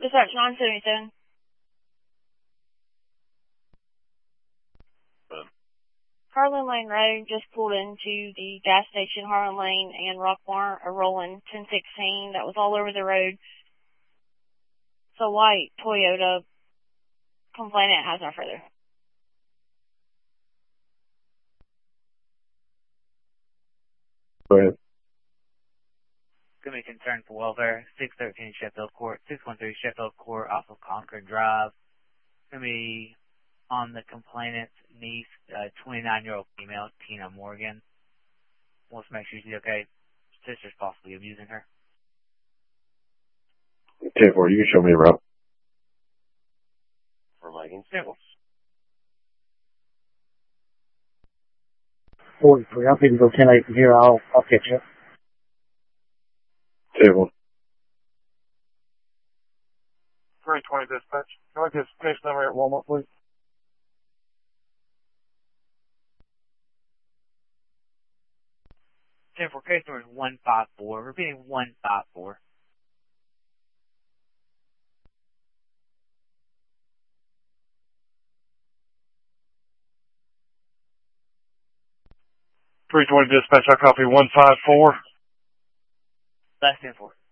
Dispatch 977. Harlan Lane Road just pulled into the gas station, Harlan Lane and Rockmore are rolling 1016. That was all over the road. It's a white Toyota. Complainant has no further. Go ahead. Going to be concerned for welfare. 613 Sheffield Court, 613 Sheffield Court off of Concord Drive. Going to be on the complainant's niece, 29-year-old female, Tina Morgan. Wants to make sure she's okay. Sister's possibly abusing her. 10-4, you can show me a route. For Vikings. 43. I'll even go 10-8 from here. I'll catch you. 10-1. 320 dispatch. Can I get case number at Walmart, please? For case number 154. Repeating 154. Dispatch, I copy 154. That's 10-4.